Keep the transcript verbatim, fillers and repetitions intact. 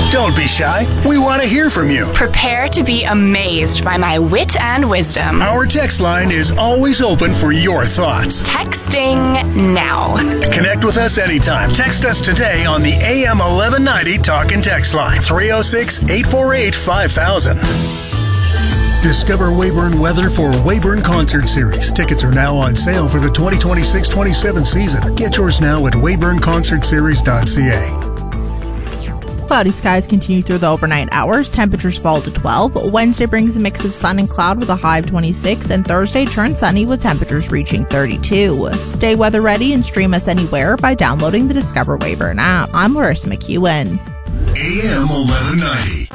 Don't be shy. We want to hear from you. Prepare to be amazed by my wit and wisdom. Our text line is always open for your thoughts. Texting now. Connect with us anytime. Text us today on the A M eleven ninety Talk and Text line, three oh six, eight four eight, five thousand. Discover Weyburn weather for Weyburn Concert Series. Tickets are now on sale for the twenty twenty-six twenty-seven season. Get yours now at weyburn concert series dot c a. Cloudy skies continue through the overnight hours. Temperatures fall to twelve. Wednesday brings a mix of sun and cloud with a high of twenty-six, and Thursday turns sunny with temperatures reaching thirty-two. Stay weather ready and stream us anywhere by downloading the Discover Weyburn app. I'm Larissa McEwen. A M eleven ninety.